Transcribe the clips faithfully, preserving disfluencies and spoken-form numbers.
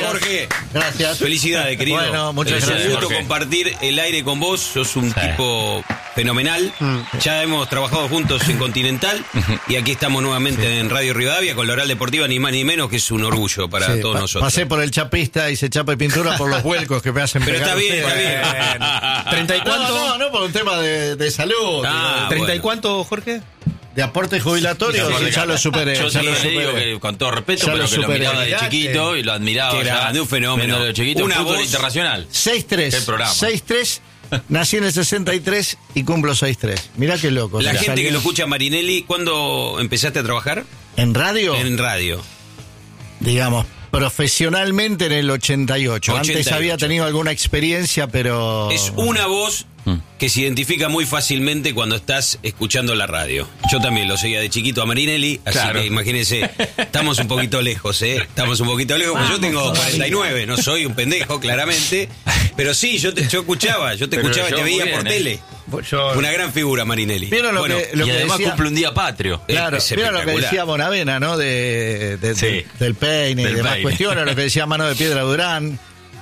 Jorge. Gracias. Felicidades, querido. Bueno, muchas es gracias. un gusto Jorge. compartir el aire con vos. Sos un Sí. tipo fenomenal. Mm. Ya hemos trabajado juntos en Continental y aquí estamos nuevamente Sí. en Radio Rivadavia con la Oral Deportiva, ni más ni menos, que es un orgullo para Sí, todos pa- nosotros. Pasé por el chapista, hice chapa y pintura por los vuelcos que me hacen Pero pegar está bien, ustedes. está bien. ¿treinta y cuánto? No, no, no, por un tema de, de salud. Ah, de, ¿treinta y bueno. cuánto, Jorge? de aporte jubilatorio, Sí, sí, ya sí. lo superé. Yo ya lo siempre le digo superé. que con todo respeto, Ya pero lo que lo superé. miraba de Mirate. chiquito y lo admiraba. Qué ya, grande, un fenómeno. viéndolo de chiquito, Una fútbol voz- internacional. seis tres. Qué programa. seis tres. Nací en el sesenta y tres y cumplo seis tres. Mirá qué loco. La Me gente salió que lo escucha, Marinelli, ¿cuándo empezaste a trabajar? en radio, En radio. digamos, profesionalmente en el ochenta y ocho. ochenta y Antes ocho. había tenido alguna experiencia, pero... Es una voz que se identifica muy fácilmente cuando estás escuchando la radio. Yo también lo seguía de chiquito a Marinelli, así Claro. que imagínense, estamos un poquito lejos, ¿eh? Estamos un poquito lejos, porque yo tengo cuarenta y nueve, no soy un pendejo, claramente, pero sí, yo te yo escuchaba, yo te Pero escuchaba y yo te muy veía bien, por ¿eh? tele. Yo- Una gran figura, Marinelli. ¿Vieron lo Bueno, que, lo y que además decía? cumple un día patrio. Claro, Es ¿vieron lo que espectacular. decía Bonavena, ¿no? De, de- Sí. de- del peine y Del demás peine. cuestiones, lo que decía Mano de Piedra Durán,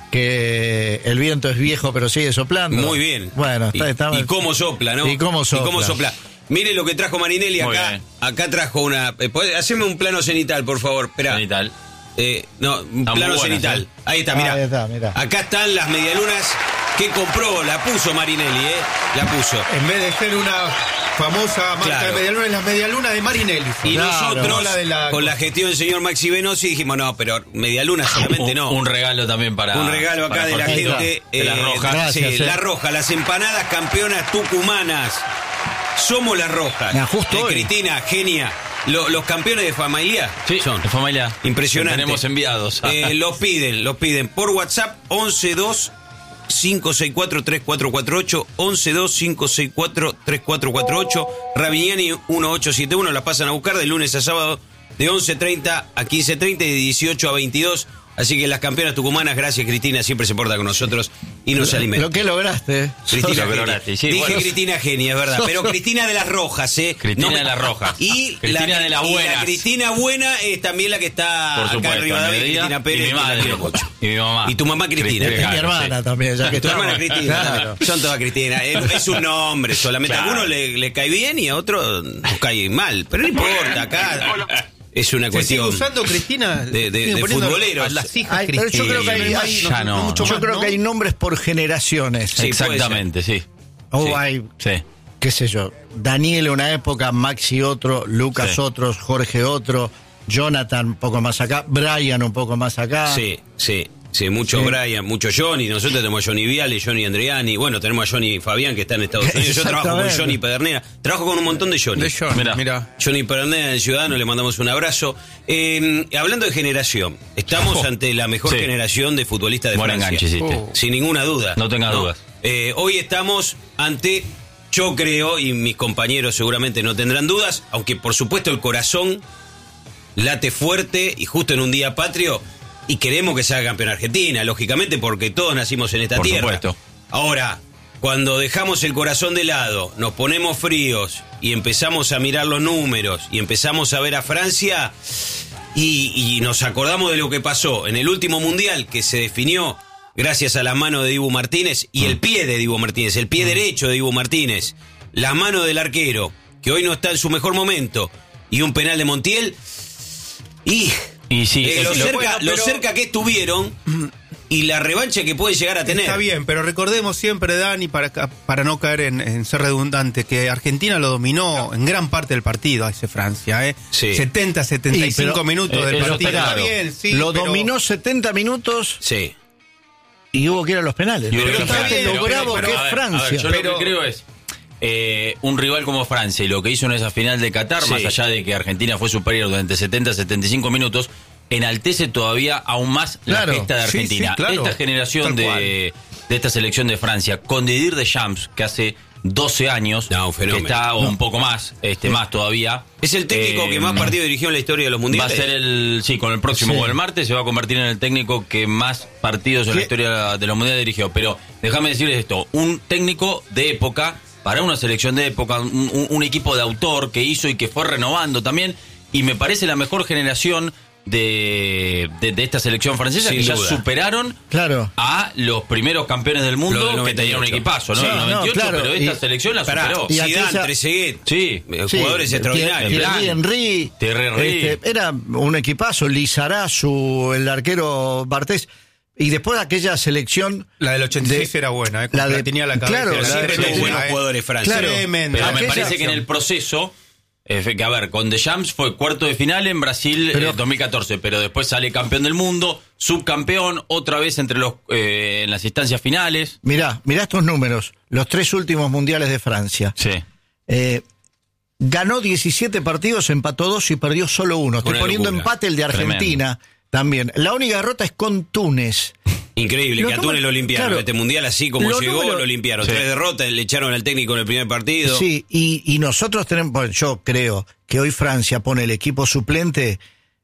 que el viento es viejo pero sigue soplando. Muy bien. Bueno, está, y, está- y cómo sopla, ¿no? Y cómo sopla. sopla. Mire lo que trajo Marinelli Muy acá. bien. Acá trajo una... Eh, ¿podés- haceme un plano cenital, por favor. Espera. Cenital. Eh, no, un Están plano muy buenas, cenital. ¿eh? Ahí está, mirá. Ahí está, mirá. Acá están las medialunas que compró, la puso Marinelli, ¿eh? La puso. En vez de ser una famosa marca Claro. de medialuna, es la medialuna de Marinelli. Y Claro. nosotros, No la de la- con la gestión del señor Maxi Venosi, dijimos, no, pero medialuna solamente Un, no. un regalo también para. Un regalo acá para de la Jorgito. gente. De las eh, rojas. Gracias, sí, eh. La roja, las empanadas campeonas tucumanas. Somos las rojas. Mira, justo Eh, hoy. Cristina, genia. Lo- los campeones de familia Sí, son. de familia. Impresionante. Tenemos enviados. Eh, los piden, los piden por WhatsApp once dos cinco seis cuatro tres cuatro cuatro ocho, once dos cinco seis cuatro tres cuatro cuatro ocho, Ravignani uno ocho siete uno, la pasan a buscar de lunes a sábado de once treinta a quince treinta y de dieciocho a veintidós. Así que las campeonas tucumanas, gracias Cristina, siempre se porta con nosotros y nos alimenta. Lo que lograste. Cristina Lo que Genia. lograste, sí, Dije bueno. Cristina Genia, es verdad. Pero Cristina de las Rojas, ¿eh? Cristina me- de las Rojas. Y Cristina la, de las y buenas. la Cristina buena es también la que está Por acá supuesto, en Rivadavia, al mediodía, Cristina Pérez. y mi que la madre. quiero mucho. Y mi mamá. Y tu mamá Cristina. Cristina, Es mi claro, hermana sí. también, ya que Tu estamos. hermana Cristina. Claro. Son todas Cristina. Es, es un nombre solamente. Claro. A alguno le, le cae bien y a otro nos cae mal. Pero no importa, acá es una Se sigue cuestión. usando Cristina de- de- siguen de poniendo futboleros. a las hijas Ay, pero yo Cristina. creo que hay- No hay- más, ya no. mucho Yo más, creo ¿no? que hay nombres por generaciones. Sí, puede Exactamente, sí. O Sí. hay, Sí. qué sé yo, Daniel una época, Maxi otro, Lucas Sí. otros, Jorge otro, Jonathan un poco más acá, Brian un poco más acá. Sí, sí. Sí, mucho Sí. Brian, mucho Johnny. Nosotros tenemos a Johnny Viale, Johnny Andriani. Bueno, tenemos a Johnny Fabián, que está en Estados Unidos. Yo trabajo con Exactamente. Johnny Pedernera. Trabajo con un montón de Johnny. De John, Mirá. mira. Johnny Pedernera, del Ciudadano, le mandamos un abrazo. Eh, hablando de generación, estamos Oh. ante la mejor Sí. generación de futbolistas de Buen Francia. enganche hiciste. Oh. Sin ninguna duda. No tenga dudas. Eh, hoy estamos ante, yo creo, y mis compañeros seguramente no tendrán dudas, aunque por supuesto el corazón late fuerte y justo en un día patrio, y queremos que sea campeón Argentina, lógicamente, porque todos nacimos en esta Por tierra. supuesto. Ahora, cuando dejamos el corazón de lado, nos ponemos fríos y empezamos a mirar los números y empezamos a ver a Francia y, y nos acordamos de lo que pasó en el último mundial que se definió gracias a la mano de Dibu Martínez y el pie de Dibu Martínez, el pie derecho de Dibu Martínez, la mano del arquero, que hoy no está en su mejor momento, y un penal de Montiel. Y, Y sí, eh, es- lo, lo- cerca, bueno, pero- lo cerca que estuvieron y la revancha que pueden llegar a tener. Está bien, pero recordemos siempre, Dani, para, ca- para no caer en, en ser redundante, que Argentina lo dominó en gran parte del partido a ese Francia, ¿eh? Sí. setenta, setenta y cinco Sí, pero- minutos eh, del eso partido. está Está claro. bien, sí, Lo pero- dominó setenta minutos Sí. y hubo que ir a los penales. Y hubo Pero que ir a los fíjate penales. lo Pero- bravo pero, que a es ver, Francia. a ver, yo Pero- lo que creo es eh, un rival como Francia y lo que hizo en esa final de Qatar, Sí. más allá de que Argentina fue superior durante setenta, setenta y cinco minutos, enaltece todavía aún más Claro, la gesta de sí, Argentina. sí, claro. Esta generación Tal cual. de, de esta selección de Francia, con Didier Deschamps, que hace doce años, No, un que fenómeno. está o un poco más, este más todavía. Es el técnico Eh, que más partidos dirigió en la historia de los Va a mundiales. ser el, sí, con el próximo, Sí. con el martes, se va a convertir en el técnico que más partidos en la ¿Qué? historia de los mundiales dirigió. Pero déjame decirles esto, un técnico de época, para una selección de época, un, un- un equipo de autor que hizo y que fue renovando también, y me parece la mejor generación de, de, de esta selección francesa, Sin que ya duda. superaron Claro. a los primeros campeones del mundo Lo del que tenían un noventa y ocho. equipazo, ¿no? Sí, El no, noventa y ocho, claro, pero esta y- selección la Pará, superó. Y Zidane, aquella- Trezeguet, Sí. eh, Sí, jugadores Thierry- extraordinarios. Thierry Henry. Thierry Henry. Este, era un equipazo, Lizarazu, el arquero Bartés. Y después aquella selección. La del ochenta y seis de- era buena, ¿eh? la de- tenía la cabeza. claro, la Pero la de- siempre sí, tuvo sí, buenos eh. jugadores Francia. Claro. Tremenda. Pero me Aquella- parece que en el proceso, eh, que a ver, con Deschamps fue cuarto de final en Brasil Pero- en dos mil catorce, pero después sale campeón del mundo, subcampeón, otra vez entre los eh, en las instancias finales. Mirá, mirá estos números. Los tres últimos mundiales de Francia. Sí. Eh, ganó diecisiete partidos, empató dos y perdió solo uno. Estoy Una poniendo locura. empate el de Argentina también. La única derrota es con Túnez. Increíble, Lo que a toma- Túnez lo limpiaron. claro. Este mundial, así como Los llegó, números- lo limpiaron. Sí. Tres derrotas, le echaron al técnico en el primer partido. Sí, y, y nosotros tenemos, bueno, yo creo que hoy Francia pone el equipo suplente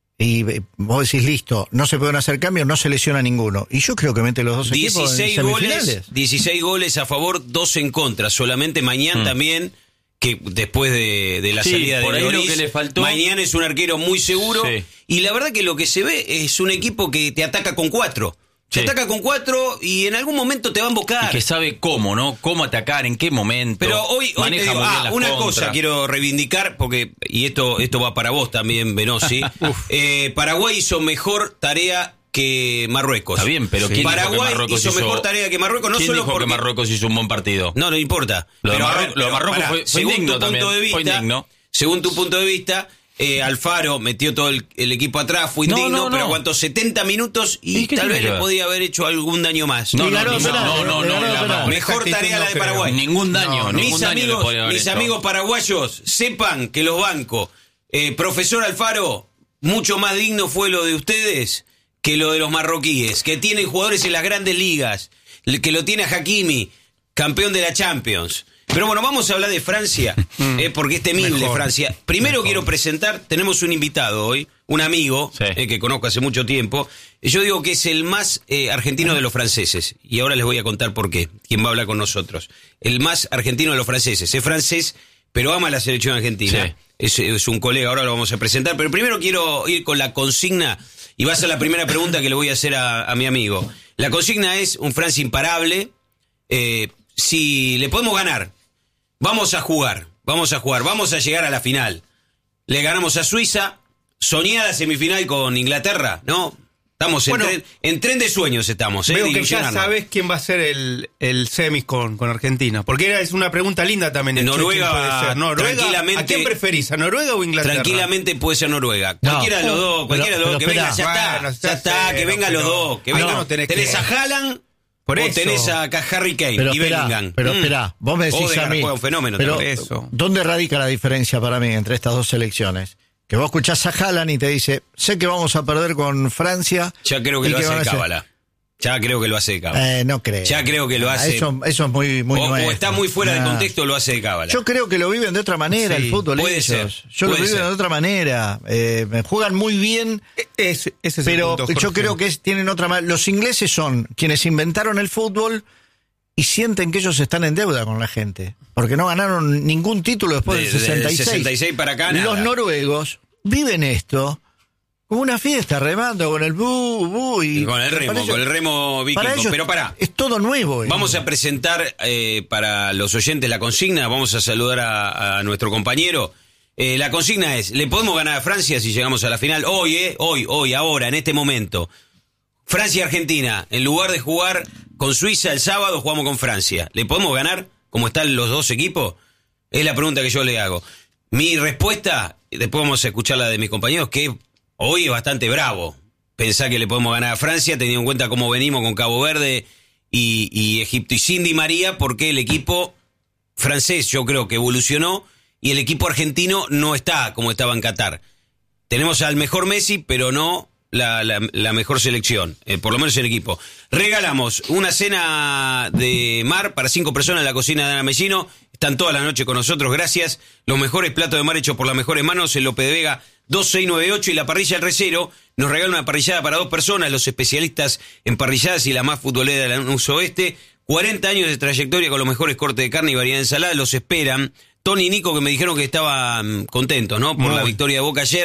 y eh, vos decís, listo, no se pueden hacer cambios, no se lesiona ninguno. Y yo creo que mete los dos equipos en dieciséis goles, semifinales. dieciséis goles a favor, dos en contra. Solamente Mañán también, que después de, de la Sí, salida por de ahí lo Lloris, que le faltó- Mañán es un arquero muy seguro. Sí. Y la verdad que lo que se ve es un equipo que te ataca con cuatro. Te Sí. ataca con cuatro y en algún momento te va a embocar. Y que sabe cómo, ¿no? Cómo atacar, en qué momento. Pero hoy, hoy te maneja digo, muy bien ah, las una contras. cosa quiero reivindicar, porque, y esto, esto va para vos también, Benossi. eh, Paraguay hizo mejor tarea que Marruecos. Está bien, pero Sí. ¿quién dijo Paraguay que Marruecos hizo, hizo mejor tarea que Marruecos, no ¿Quién solo dijo porque que Marruecos hizo un buen partido? No, no importa. Lo de Pero, a Marruecos- ver, lo de pero, Marruecos pará, fue- fue según indigno tu punto también, de fue vista, indigno. según tu punto de vista, eh, Alfaro metió todo el, el equipo atrás, fue No, indigno, no, pero no. aguantó setenta minutos y, ¿Y qué tal tiene vez que le ver? podía haber hecho algún daño más. No, Y no, ganó no, penal, no, no, le no, ganó la- penal. Mejor Esta tarea la de actitud no Paraguay. creo. Ningún daño, No, ningún mis daño le amigos, podría haber mis hecho. amigos paraguayos, sepan que los bancos, eh, profesor Alfaro, mucho más digno fue lo de ustedes que lo de los marroquíes, que tienen jugadores en las grandes ligas, le- que lo tiene a Hakimi, campeón de la Champions. Pero bueno, vamos a hablar de Francia, eh, porque es temible Mejor. Francia. Primero Mejor. quiero presentar, tenemos un invitado hoy, un amigo Sí. eh, que conozco hace mucho tiempo. Yo digo que es el más eh, argentino de los franceses, y ahora les voy a contar por qué, quién va a hablar con nosotros. El más argentino de los franceses, es francés, pero ama la selección argentina. Sí. Es, es un colega, ahora lo vamos a presentar, pero primero quiero ir con la consigna, y va a ser la primera pregunta que le voy a hacer a, a mi amigo. La consigna es un Francia imparable. Eh, si le podemos ganar, vamos a jugar, vamos a jugar, vamos a llegar a la final. Le ganamos a Suiza, soñada semifinal con Inglaterra, ¿no? Estamos en, Bueno, tren, en tren de sueños estamos, ¿eh? Veo de que ya ilusionarnos. sabes quién va a ser el, el semis con, con Argentina. Porque era, es una pregunta linda también. el Noruega, quién puede ser. Noruega, tranquilamente- ¿a quién preferís? ¿A Noruega o Inglaterra? Tranquilamente puede ser Noruega. No. Cualquiera de los dos, cualquiera de los dos, que pero venga, ya espera. está, Bueno, ya ya está, sé, que no, vengan los pero- dos, que Ah, vengan. no, tenés tenés que- a Haaland Por o eso. tenés a, a Harry Kane Pero y espera, Bellingham. pero Mm. espera, vos me decís Odegaard a mí. juega un fenómeno pero, también. Eso. ¿dónde radica la diferencia para mí entre estas dos selecciones? Que vos escuchás a Haaland y te dice, sé que vamos a perder con Francia. Ya creo que y lo hace van de a hacer- cábala. Ya creo que lo hace de cábala. Eh, no creo. Ya creo que lo Ah, hace. Eso, eso es muy, muy o, o nuestro. está muy fuera de Nah. contexto, lo hace de cábala. Yo creo que lo viven de otra manera Sí, el fútbol. puede ellos. ser, Yo lo puede viven ser. de otra manera. Eh, me juegan muy bien, Es- ese es el pero punto, yo Jorge. creo que es- tienen otra manera. Los ingleses son quienes inventaron el fútbol y sienten que ellos están en deuda con la gente. Porque no ganaron ningún título después De- del de- sesenta y seis. del sesenta y seis para acá, nada. Los noruegos viven esto como una fiesta, remando con el bu, bu y... Y con el remo, para ellos- con el remo para vikingo. ellos Pero pará, es todo nuevo. eh. vamos a presentar eh, para los oyentes la consigna. Vamos a saludar a, a nuestro compañero. Eh, la consigna es, ¿le podemos ganar a Francia si llegamos a la final? Hoy, eh, hoy, hoy, ahora, en este momento. Francia-Argentina, en lugar de jugar con Suiza el sábado, jugamos con Francia. ¿Le podemos ganar como están los dos equipos? Es la pregunta que yo le hago. Mi respuesta, después vamos a escuchar la de mis compañeros, que hoy es bastante bravo. Pensar que le podemos ganar a Francia, teniendo en cuenta cómo venimos con Cabo Verde y, y Egipto y sin Di María, porque el equipo francés yo creo que evolucionó y el equipo argentino no está como estaba en Qatar. Tenemos al mejor Messi, pero no la, la, la mejor selección, eh, por lo menos el equipo. Regalamos una cena de mar para cinco personas en la cocina de Ana Mellino. Están toda la noche con nosotros, gracias. Los mejores platos de mar hechos por las mejores manos en Lope de Vega dos seis nueve ocho, y la parrilla El Recero nos regala una parrillada para dos personas, los especialistas en parrilladas y la más futbolera de la Lanús Oeste. cuarenta años de trayectoria con los mejores cortes de carne y variedad de ensalada, los esperan. Tony y Nico, que me dijeron que estaban contentos, ¿no? Por Muy. la victoria de Boca ayer.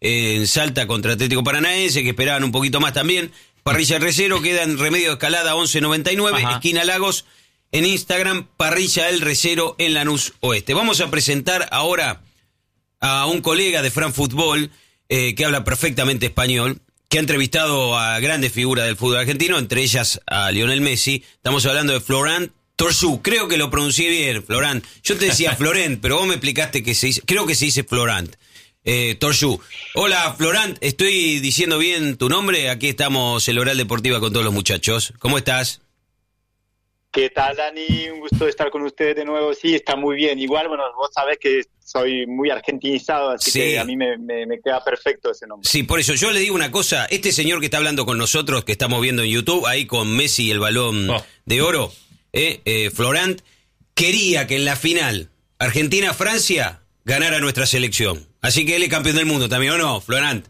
eh, en Salta contra Atlético Paranaense, que esperaban un poquito más también. Parrilla El Recero queda en Remedio de Escalada once noventa y nueve, Ajá. esquina Lagos. En Instagram, Parrilla El Recero en Lanús Oeste. Vamos a presentar ahora a un colega de Fran Fútbol eh, que habla perfectamente español, que ha entrevistado a grandes figuras del fútbol argentino, entre ellas a Lionel Messi. Estamos hablando de Florent Torsu, creo que lo pronuncié bien, Florent. Yo te decía Florent, pero vos me explicaste que se dice, creo que se dice Florent. Eh, Torsu. Hola, Florent, ¿estoy diciendo bien tu nombre? Aquí estamos en Oral Deportiva con todos los muchachos. ¿Cómo estás? ¿Qué tal, Dani? Un gusto estar con ustedes de nuevo. Sí, está muy bien. Igual, bueno, vos sabés que soy muy argentinizado, así Sí. que a mí me, me, me queda perfecto ese nombre. Sí, por eso yo le digo una cosa, este señor que está hablando con nosotros, que estamos viendo en YouTube, ahí con Messi y el balón Oh. de oro, eh, eh, Florent, quería que en la final Argentina-Francia ganara nuestra selección. Así que él es campeón del mundo también, ¿o no, Florent?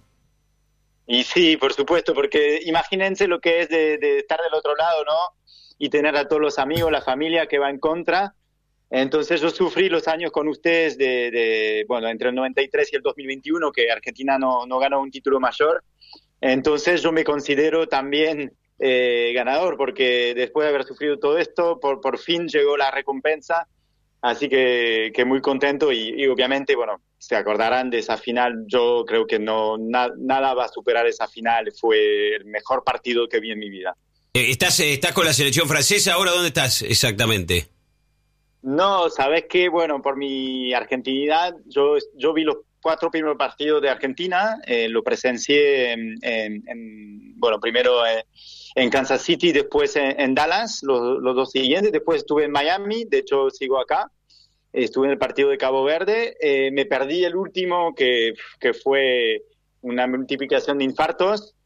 Y sí, por supuesto, porque imagínense lo que es de, de estar del otro lado, ¿no? Y tener a todos los amigos, la familia que va en contra. Entonces yo sufrí los años con ustedes de, de bueno, entre el noventa y tres y el dos mil veintiuno, que Argentina no, no ganó un título mayor. Entonces yo me considero también eh, ganador, porque después de haber sufrido todo esto, por, por fin llegó la recompensa. Así que, que muy contento y, y obviamente, bueno, se acordarán de esa final. Yo creo que no na, nada va a superar esa final. Fue el mejor partido que vi en mi vida. Eh, ¿Estás, eh, ¿Estás con la selección francesa? ¿Ahora dónde estás exactamente? No, sabes que, bueno, por mi argentinidad, yo, yo vi los cuatro primeros partidos de Argentina, eh, lo presencié en, en, en, bueno, primero eh, en Kansas City, después en, en Dallas, los, los dos siguientes, después estuve en Miami, de hecho sigo acá, estuve en el partido de Cabo Verde, eh, me perdí el último que, que fue una multiplicación de infartos.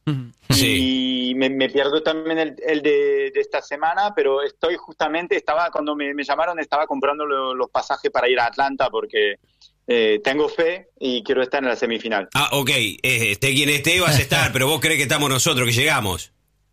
Sí. Y me, me pierdo también el, el de, de esta semana, pero estoy justamente, estaba cuando me, me llamaron, estaba comprando lo, los pasajes para ir a Atlanta porque eh, tengo fe y quiero estar en la semifinal. Ah, ok, eh, esté quien esté vas a estar, pero vos crees que estamos nosotros, que llegamos.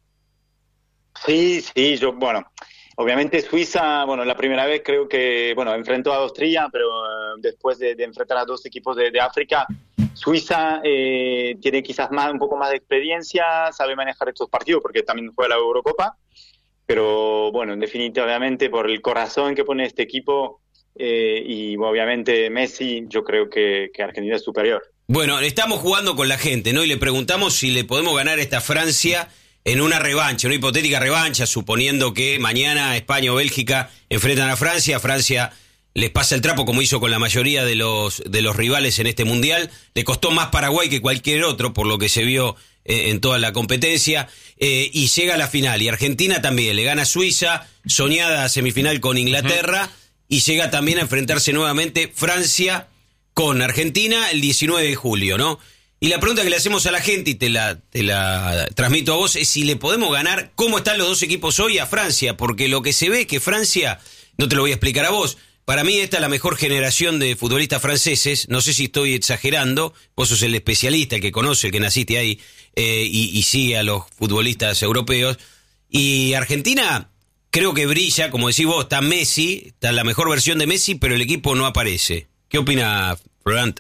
Sí, sí, yo, bueno, obviamente Suiza, bueno, la primera vez creo que, bueno, enfrentó a Austria, pero eh, después de, de enfrentar a dos equipos de, de África, Suiza eh, tiene quizás más, un poco más de experiencia, sabe manejar estos partidos porque también juega la Eurocopa, pero bueno, en definitiva, obviamente, por el corazón que pone este equipo eh, y obviamente Messi, yo creo que, que Argentina es superior. Bueno, estamos jugando con la gente, ¿no? Y le preguntamos si le podemos ganar a esta Francia en una revancha, una hipotética revancha, suponiendo que mañana España o Bélgica enfrentan a Francia, Francia les pasa el trapo como hizo con la mayoría de los de los rivales en este mundial. Le costó más Paraguay que cualquier otro, por lo que se vio eh, en toda la competencia. Eh, y llega a la final. Y Argentina también le gana a Suiza, soñada semifinal con Inglaterra. Uh-huh. Y llega también a enfrentarse nuevamente Francia con Argentina el diecinueve de julio, ¿no? Y la pregunta que le hacemos a la gente, y te la, te la transmito a vos, es si le podemos ganar, ¿cómo están los dos equipos hoy a Francia? Porque lo que se ve es que Francia, no te lo voy a explicar a vos, para mí esta es la mejor generación de futbolistas franceses, no sé si estoy exagerando, vos sos el especialista, el que conoce, el que naciste ahí, eh, y, y sigue a los futbolistas europeos. Y Argentina creo que brilla, como decís vos, está Messi, está la mejor versión de Messi, pero el equipo no aparece. ¿Qué opina Florent?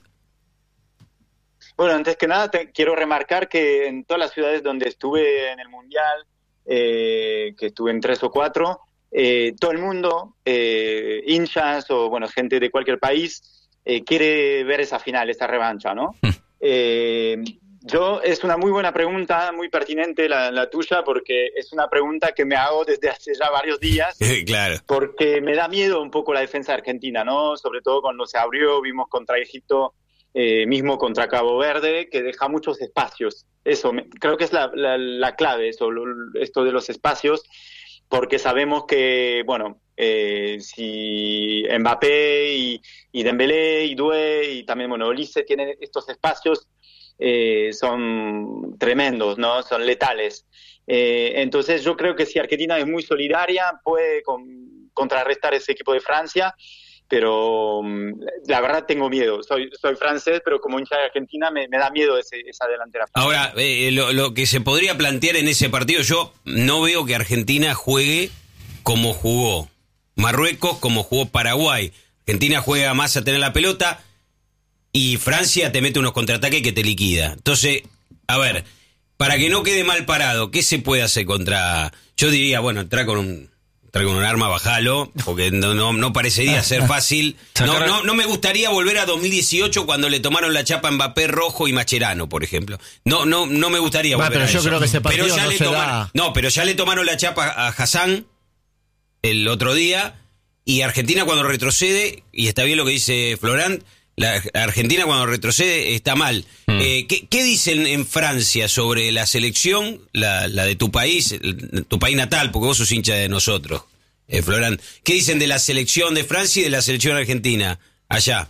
Bueno, antes que nada te, quiero remarcar que en todas las ciudades donde estuve en el Mundial, eh, que estuve en tres o cuatro, Eh, todo el mundo, eh, hinchas o bueno, gente de cualquier país, eh, quiere ver esa final, esa revancha, ¿no? eh, yo, es una muy buena pregunta, muy pertinente la, la tuya, porque es una pregunta que me hago desde hace ya varios días. Claro. Porque me da miedo un poco la defensa argentina, ¿no? Sobre todo cuando se abrió, vimos contra Egipto, eh, mismo contra Cabo Verde, que deja muchos espacios. Eso, me, creo que es la, la, la clave, eso, lo, esto de los espacios. Porque sabemos que, bueno, eh, si Mbappé y, y Dembélé y Doué y también, bueno, Olise tienen estos espacios, eh, son tremendos, ¿no? Son letales. Eh, entonces yo creo que si Argentina es muy solidaria, puede con, contrarrestar ese equipo de Francia, pero la verdad tengo miedo. Soy, soy francés, pero como hincha de Argentina me, me da miedo ese, esa delantera. Ahora, eh, lo, lo que se podría plantear en ese partido, yo no veo que Argentina juegue como jugó Marruecos, como jugó Paraguay. Argentina juega más a tener la pelota y Francia te mete unos contraataques que te liquida. Entonces, a ver, para que no quede mal parado, ¿qué se puede hacer contra...? Yo diría, bueno, entrar con un... con un arma, bajalo, porque no, no, no parecería ser fácil. No, no, no me gustaría volver a dos mil dieciocho cuando le tomaron la chapa a Mbappé, Rojo y Mascherano, por ejemplo. No, no, no me gustaría Va, volver pero a yo eso. creo que ese partido pero ya no le se tomaron, da. No, pero ya le tomaron la chapa a Hassan el otro día, y Argentina cuando retrocede, y está bien lo que dice Florent, la Argentina cuando retrocede está mal. Mm. Eh, ¿qué, ¿Qué dicen en Francia sobre la selección, la, la de tu país, tu país natal, porque vos sos hincha de nosotros? Eh, Florent, ¿qué dicen de la selección de Francia y de la selección argentina allá?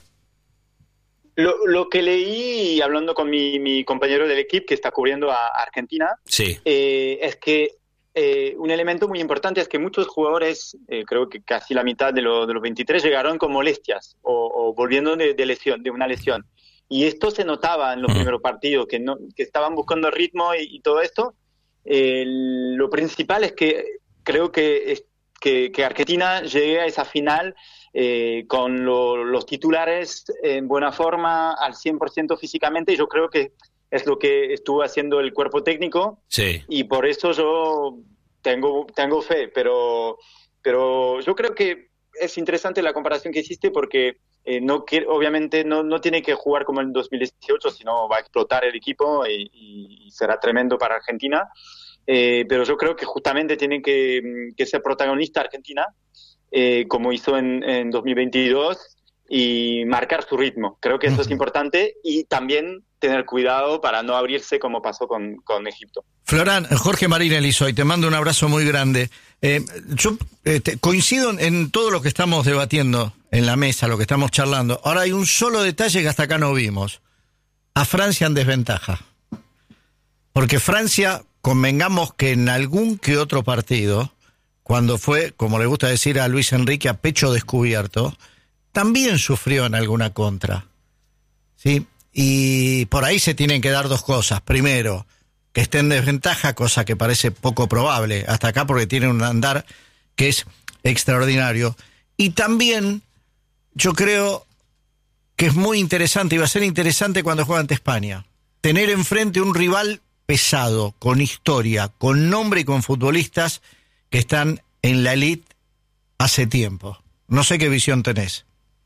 Lo, lo que leí, hablando con mi, mi compañero del equipo que está cubriendo a Argentina, sí. eh, es que eh, un elemento muy importante es que muchos jugadores, eh, creo que casi la mitad de, lo, de los veintitrés, llegaron con molestias o, o volviendo de, de lesión, de una lesión. Y esto se notaba en los uh-huh. primeros partidos, que, no, que estaban buscando ritmo y, y todo esto. Eh, lo principal es que creo que... Es, Que, que Argentina llegue a esa final eh, con lo, los titulares en buena forma, al cien por ciento físicamente, y yo creo que es lo que estuvo haciendo el cuerpo técnico, sí. Y por eso yo tengo, tengo fe, pero, pero yo creo que es interesante la comparación que hiciste porque eh, no quiere, obviamente no, no tiene que jugar como en dos mil dieciocho, sino va a explotar el equipo y, y, y será tremendo para Argentina. Eh, pero yo creo que justamente tiene que, que ser protagonista Argentina, eh, como hizo en, en dos mil veintidós, y marcar su ritmo. Creo que eso es importante y también tener cuidado para no abrirse como pasó con, con Egipto. Florent, Jorge Marín Elizoy, te mando un abrazo muy grande. Eh, yo eh, te, coincido en todo lo que estamos debatiendo en la mesa, lo que estamos charlando. Ahora hay un solo detalle que hasta acá no vimos. A Francia en desventaja. Porque Francia... Convengamos que en algún que otro partido, cuando fue, como le gusta decir a Luis Enrique, a pecho descubierto, también sufrió en alguna contra. ¿Sí? Y por ahí se tienen que dar dos cosas. Primero, que esté en desventaja, cosa que parece poco probable hasta acá porque tiene un andar que es extraordinario. Y también, yo creo que es muy interesante, y va a ser interesante cuando juegue ante España, tener enfrente un rival pesado, con historia, con nombre y con futbolistas que están en la elite hace tiempo. No sé qué visión tenés.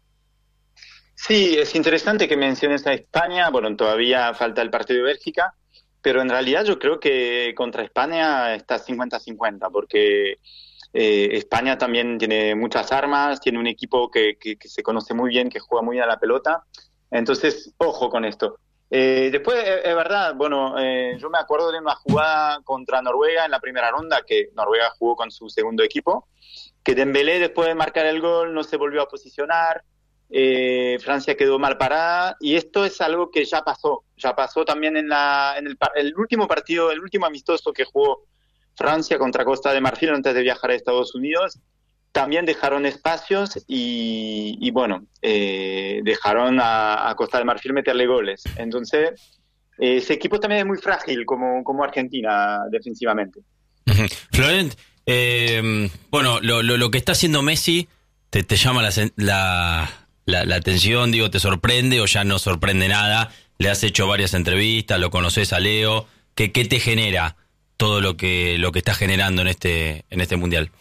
Sí, es interesante que menciones a España. Bueno, todavía falta el partido de Bélgica, pero en realidad yo creo que contra España está cincuenta cincuenta, porque eh, España también tiene muchas armas, tiene un equipo que, que, que se conoce muy bien, que juega muy bien a la pelota. Entonces, ojo con esto. Eh, después, es, es verdad, bueno, eh, yo me acuerdo de una jugada contra Noruega en la primera ronda, que Noruega jugó con su segundo equipo, que Dembélé después de marcar el gol no se volvió a posicionar, eh, Francia quedó mal parada, y esto es algo que ya pasó, ya pasó también en, la, en el, el último partido, el último amistoso que jugó Francia contra Costa de Marfil antes de viajar a Estados Unidos. También dejaron espacios y, y bueno, eh, dejaron a, a Costa de Marfil meterle goles. Entonces, eh, ese equipo también es muy frágil, como, como Argentina, defensivamente. Uh-huh. Florent, eh, bueno, lo, lo, lo que está haciendo Messi, ¿te, te llama la, la, la, la atención? Digo, ¿te sorprende o ya no sorprende nada? Le has hecho varias entrevistas, lo conoces a Leo. ¿Qué, qué te genera todo lo que, lo que está generando en este, en este Mundial?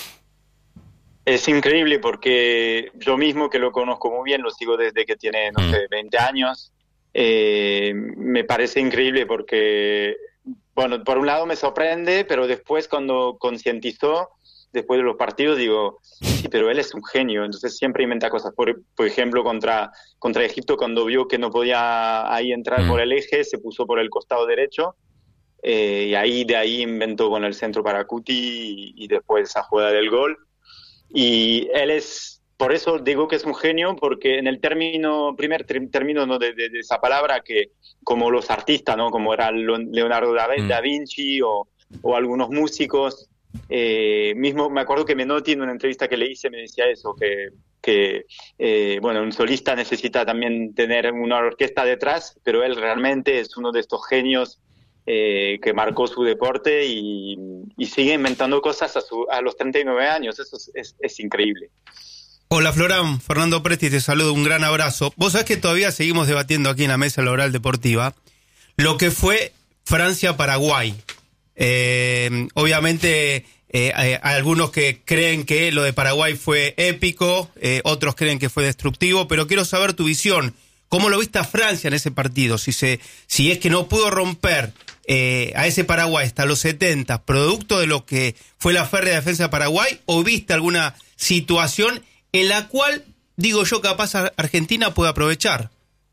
Es increíble porque yo mismo, que lo conozco muy bien, lo sigo desde que tiene, no mm. sé, veinte años, eh, me parece increíble porque, bueno, por un lado me sorprende, pero después cuando concientizó, después de los partidos, digo, sí, pero él es un genio, entonces siempre inventa cosas. Por, por ejemplo, contra, contra Egipto, cuando vio que no podía ahí entrar mm. por el eje, se puso por el costado derecho, eh, y ahí de ahí inventó con el centro para Cuti y, y después esa jugada del gol. Y él es, por eso digo que es un genio, porque en el término, primer término, ¿no? de, de, de esa palabra, que como los artistas, ¿no? Como era Leonardo da, mm. da Vinci o, o algunos músicos, eh, mismo me acuerdo que Menotti en una entrevista que le hice me decía eso, que, que eh, bueno, un solista necesita también tener una orquesta detrás, pero él realmente es uno de estos genios Eh, que marcó su deporte y, y sigue inventando cosas a, su, a los treinta y nueve años. Eso es, es, es increíble. Hola Florán, Fernando Presti te saludo, un gran abrazo. Vos sabés que todavía seguimos debatiendo aquí en la mesa laboral deportiva lo que fue Francia-Paraguay. Eh, obviamente eh, hay algunos que creen que lo de Paraguay fue épico, eh, otros creen que fue destructivo, pero quiero saber tu visión. ¿Cómo lo viste a Francia en ese partido? Si se, si es que no pudo romper eh, a ese Paraguay hasta los setenta, producto de lo que fue la férrea defensa de Paraguay, o viste alguna situación en la cual, digo yo, capaz Argentina puede aprovechar.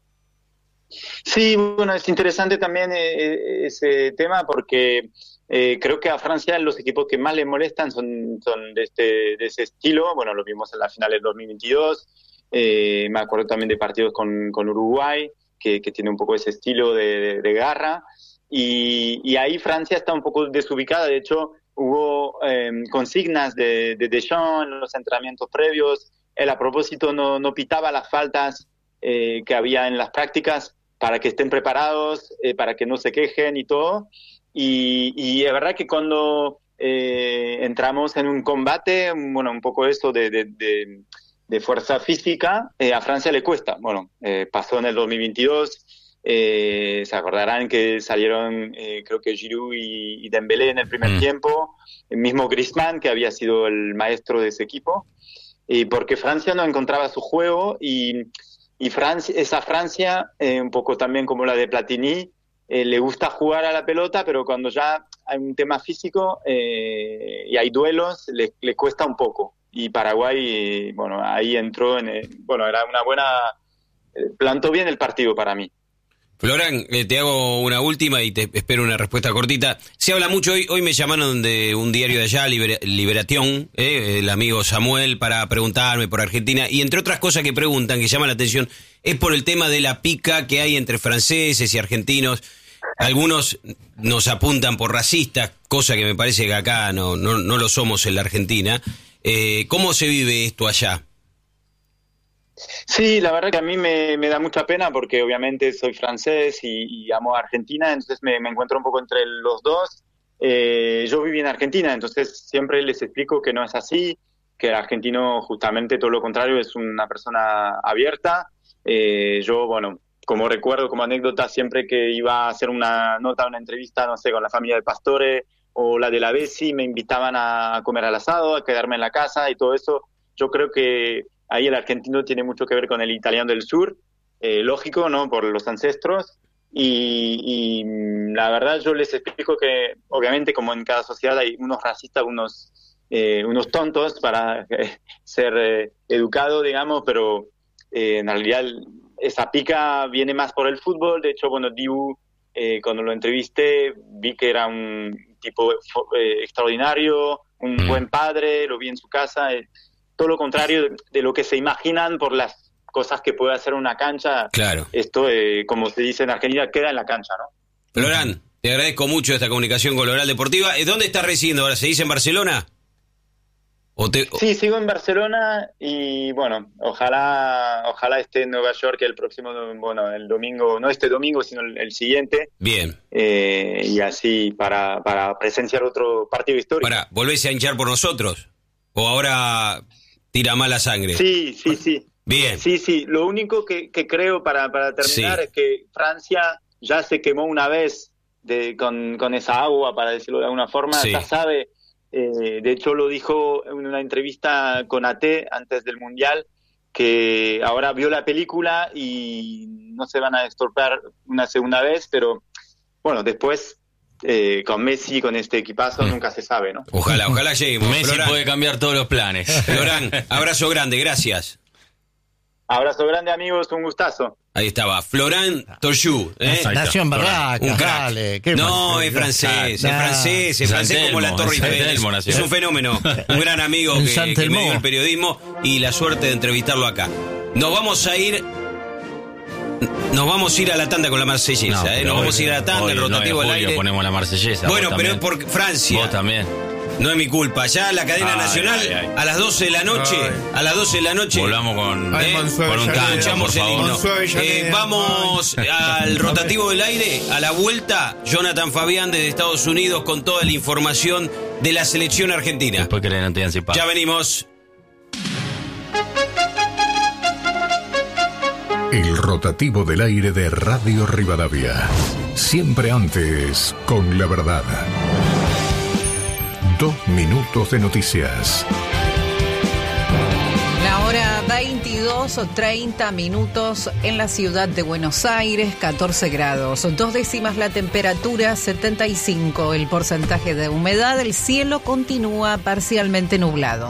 Sí, bueno, es interesante también eh, ese tema porque eh, creo que a Francia los equipos que más le molestan son, son de, este, de ese estilo. Bueno, lo vimos en la final del dos mil veintidós, eh, me acuerdo también de partidos con, con Uruguay, que, que tiene un poco ese estilo de, de, de garra, y, y ahí Francia está un poco desubicada. De hecho, hubo eh, consignas de, de Deschamps en los entrenamientos previos. Él a propósito no, no pitaba las faltas eh, que había en las prácticas para que estén preparados, eh, para que no se quejen y todo. Y, y es verdad que cuando eh, entramos en un combate, bueno, un poco eso de, de, de, de fuerza física, eh, a Francia le cuesta. Bueno, eh, pasó en el dos mil veintidós, eh, se acordarán que salieron, eh, creo que Giroud y, y Dembélé en el primer mm. tiempo, el mismo Griezmann, que había sido el maestro de ese equipo, y porque Francia no encontraba su juego, y, y Francia, esa Francia, eh, un poco también como la de Platini, eh, le gusta jugar a la pelota, pero cuando ya hay un tema físico eh, y hay duelos, le, le cuesta un poco. Y Paraguay, bueno, ahí entró, en el, bueno, era una buena, eh, plantó bien el partido para mí. Florán, eh, te hago una última y te espero una respuesta cortita. Se habla mucho hoy, hoy me llamaron de un diario de allá, Liber, Liberación, eh, el amigo Samuel, para preguntarme por Argentina, y entre otras cosas que preguntan, que llaman la atención, es por el tema de la pica que hay entre franceses y argentinos. Algunos nos apuntan por racistas, cosa que me parece que acá no, no, no lo somos en la Argentina. Eh, ¿Cómo se vive esto allá? Sí, la verdad que a mí me, me da mucha pena porque obviamente soy francés y, y amo a Argentina, entonces me, me encuentro un poco entre los dos. Eh, yo viví en Argentina, entonces siempre les explico que no es así, que el argentino justamente todo lo contrario, es una persona abierta. Eh, yo, bueno, como recuerdo, como anécdota, siempre que iba a hacer una nota, una entrevista, no sé, con la familia de Pastore o la de la Bessi, me invitaban a comer al asado, a quedarme en la casa y todo eso. Yo creo que ahí el argentino tiene mucho que ver con el italiano del sur, eh, lógico, ¿no? Por los ancestros. Y, y la verdad yo les explico que, obviamente, como en cada sociedad hay unos racistas, unos, eh, unos tontos para eh, ser eh, educado, digamos, pero eh, en realidad esa pica viene más por el fútbol. De hecho, bueno, Dibu, eh, cuando lo entrevisté, vi que era un tipo eh, extraordinario, un mm. buen padre, lo vi en su casa, eh, todo lo contrario de, de lo que se imaginan por las cosas que puede hacer una cancha. Claro. Esto, eh, como se dice en Argentina, queda en la cancha, ¿no? Florán, te agradezco mucho esta comunicación con Oral Deportiva. ¿Dónde estás residiendo ahora? ¿Se dice en Barcelona? ¿O te... Sí, sigo en Barcelona y bueno, ojalá ojalá esté en Nueva York el próximo, bueno, el domingo, no este domingo, sino el, el siguiente. Bien. Eh, y así para, para presenciar otro partido histórico. Para, ¿volvés a hinchar por nosotros? ¿O ahora tira mala sangre? Sí, sí, sí. Bien. Sí, sí. Lo único que, que creo para, para terminar sí. es que Francia ya se quemó una vez de, con, con esa agua, para decirlo de alguna forma. Sí. Ya sabe, eh, de hecho lo dijo en una entrevista con A T antes del Mundial, que ahora vio la película y no se van a estorpar una segunda vez, pero bueno, después... Eh, con Messi, con este equipazo, mm. nunca se sabe, ¿no? Ojalá, ojalá lleguemos. Messi Florán. Puede cambiar todos los planes. Florán, abrazo grande, gracias. Abrazo grande, amigos, un gustazo. Ahí estaba, Florán Torjú, ¿eh? Nació en Barracas, dale. No, es francés, nah. es francés, es francés Telmo, como la Torre Eiffel. Es, es un fenómeno, un gran amigo que, que me dio el periodismo y la suerte de entrevistarlo acá. Nos vamos a ir... Nos vamos a ir a la tanda con la marsellesa, no, ¿eh? Nos vamos a ir a la tanda, el rotativo al aire. Ponemos la marsellesa. Bueno, pero es por Francia. Vos también. No es mi culpa. Ya la cadena ay, nacional, ay, ay. a las doce de la noche, ay. a las doce de la noche. Volvamos con, ¿eh? con un cancha, por favor. Eh, vamos al rotativo del aire. A la vuelta, Jonathan Fabián desde Estados Unidos con toda la información de la selección argentina. Después que le no te Ya venimos. El rotativo del aire de Radio Rivadavia. Siempre antes, con la verdad. Dos minutos de noticias. La hora veintidós, treinta minutos en la ciudad de Buenos Aires, catorce grados, dos décimas la temperatura, setenta y cinco el porcentaje de humedad, el cielo continúa parcialmente nublado.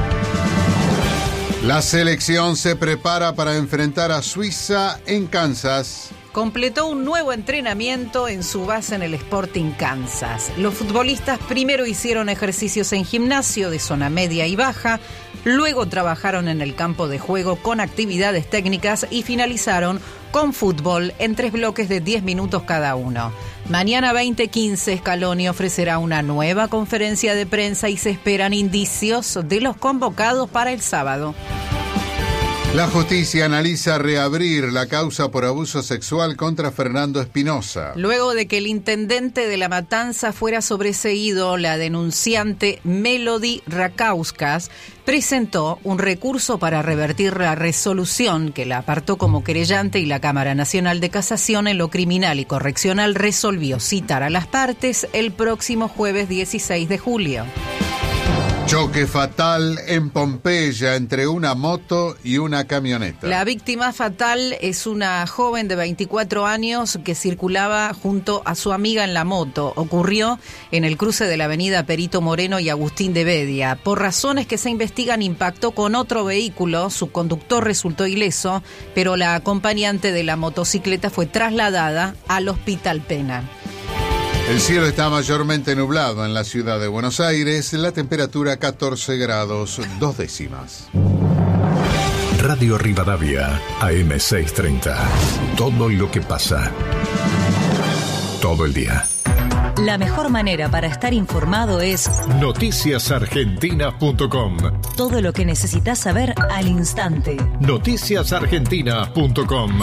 La selección se prepara para enfrentar a Suiza en Kansas. Completó un nuevo entrenamiento en su base en el Sporting Kansas. Los futbolistas primero hicieron ejercicios en gimnasio de zona media y baja, luego trabajaron en el campo de juego con actividades técnicas y finalizaron con fútbol en tres bloques de diez minutos cada uno. Mañana veinte quince Scaloni ofrecerá una nueva conferencia de prensa y se esperan indicios de los convocados para el sábado. La justicia analiza reabrir la causa por abuso sexual contra Fernando Espinosa. Luego de que el intendente de La Matanza fuera sobreseído, la denunciante Melody Rakauskas presentó un recurso para revertir la resolución que la apartó como querellante y la Cámara Nacional de Casación en lo criminal y correccional resolvió citar a las partes el próximo jueves dieciséis de julio. Choque fatal en Pompeya entre una moto y una camioneta. La víctima fatal es una joven de veinticuatro años que circulaba junto a su amiga en la moto. Ocurrió en el cruce de la avenida Perito Moreno y Agustín de Bedia. Por razones que se investigan, impactó con otro vehículo. Su conductor resultó ileso, pero la acompañante de la motocicleta fue trasladada al Hospital Pena. El cielo está mayormente nublado en la ciudad de Buenos Aires, la temperatura catorce grados, dos décimas. Radio Rivadavia, A M seiscientos treinta. Todo lo que pasa. Todo el día. La mejor manera para estar informado es noticias argentinas punto com. Todo lo que necesitas saber al instante. noticias argentinas punto com.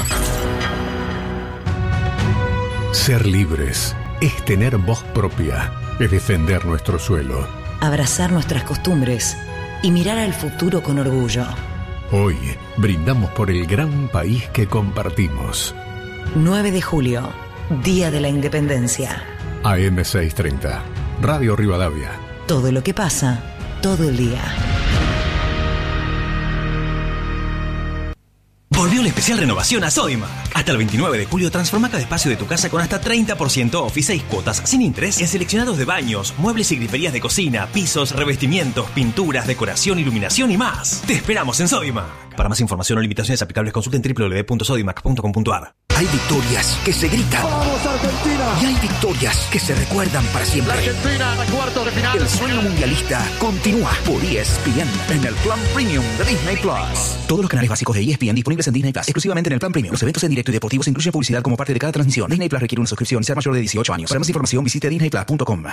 Ser libres es tener voz propia, es defender nuestro suelo. Abrazar nuestras costumbres y mirar al futuro con orgullo. Hoy brindamos por el gran país que compartimos. nueve de julio, Día de la Independencia. A M seiscientos treinta, Radio Rivadavia. Todo lo que pasa, todo el día. Volvió la especial renovación a Sodimac. Hasta el veintinueve de julio transforma cada espacio de tu casa con hasta treinta por ciento off y seis cuotas sin interés en seleccionados de baños, muebles y griferías de cocina, pisos, revestimientos, pinturas, decoración, iluminación y más. Te esperamos en Sodimac. Para más información o limitaciones aplicables consulta en doble u doble u doble u punto sodimac punto com punto a r. Hay victorias que se gritan. ¡Vamos, Argentina! Y hay victorias que se recuerdan para siempre. La Argentina a cuartos de final. El sueño mundialista continúa por E S P N en el plan premium de Disney Plus. Todos los canales básicos de E S P N disponibles en Disney Plus, exclusivamente en el plan premium. Los eventos en directo y deportivos incluyen publicidad como parte de cada transmisión. Disney Plus requiere una suscripción y ser mayor de dieciocho años. Para más información visite disney plus punto com.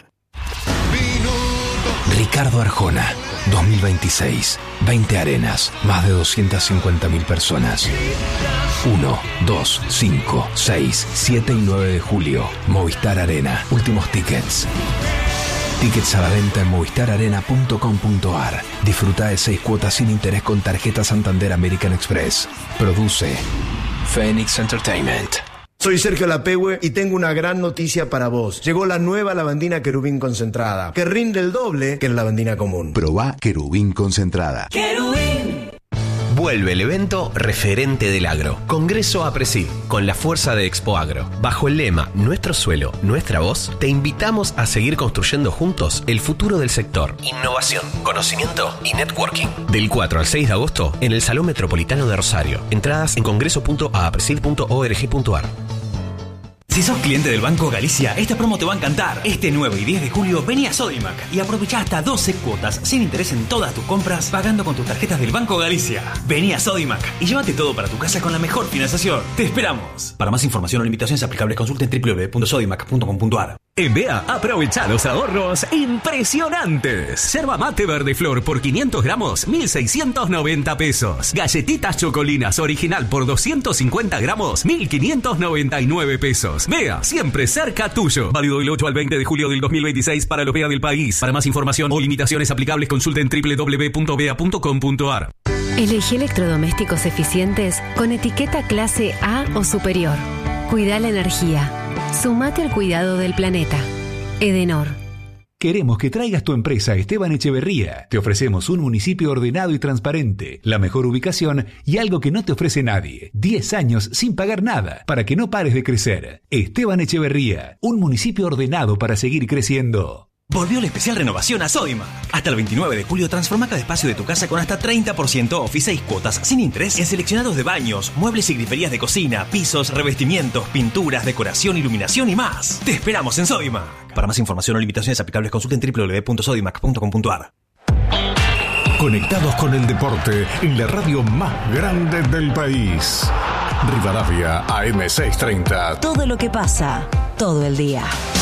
Ricardo Arjona, dos mil veintiséis. veinte arenas, más de doscientas cincuenta mil personas. uno, dos, cinco, seis, siete y nueve de julio. Movistar Arena. Últimos tickets. Tickets a la venta en movistar arena punto com punto a r. Disfruta de seis cuotas sin interés con tarjeta Santander American Express. Produce Phoenix Entertainment. Soy Sergio Lapehue y tengo una gran noticia para vos. Llegó la nueva lavandina Querubín concentrada, que rinde el doble que la lavandina común. Probá Querubín concentrada. ¡Querubín! Vuelve el evento referente del agro. Congreso APRESID, con la fuerza de Expo Agro. Bajo el lema Nuestro suelo, nuestra voz, te invitamos a seguir construyendo juntos el futuro del sector. Innovación, conocimiento y networking. Del cuatro al seis de agosto en el Salón Metropolitano de Rosario. Entradas en congreso punto a presid punto org punto a r. Si sos cliente del Banco Galicia, esta promo te va a encantar. Este nueve y diez de julio vení a Sodimac y aprovecha hasta doce cuotas sin interés en todas tus compras pagando con tus tarjetas del Banco Galicia. Vení a Sodimac y llévate todo para tu casa con la mejor financiación. ¡Te esperamos! Para más información o limitaciones aplicables consulta en doble u doble u doble u punto sodimac punto com punto a r. En B A aprovecha los ahorros impresionantes. Yerba mate verde flor por quinientos gramos, mil seiscientos noventa pesos. Galletitas chocolinas original por doscientos cincuenta gramos, mil quinientos noventa y nueve pesos. B A, siempre cerca tuyo. Válido del ocho al veinte de julio del dos mil veintiséis para los B A del país. Para más información o limitaciones aplicables consulta en doble u doble u doble u punto b a punto com punto a r. Elegí electrodomésticos eficientes con etiqueta clase A o superior. Cuida la energía. Sumate al cuidado del planeta. Edenor. Queremos que traigas tu empresa a Esteban Echeverría. Te ofrecemos un municipio ordenado y transparente, la mejor ubicación y algo que no te ofrece nadie. diez años sin pagar nada, para que no pares de crecer. Esteban Echeverría, un municipio ordenado para seguir creciendo. Volvió la especial renovación a Sodimac. Hasta el veintinueve de julio transforma cada espacio de tu casa con hasta treinta por ciento off y seis cuotas sin interés en seleccionados de baños, muebles y griferías de cocina, pisos, revestimientos, pinturas, decoración, iluminación y más. Te esperamos en Sodimac. Para más información o limitaciones aplicables consulta en doble u doble u doble u punto sodimac punto com punto a r. Conectados con el deporte en la radio más grande del país. Rivadavia A M seiscientos treinta. Todo lo que pasa, todo el día.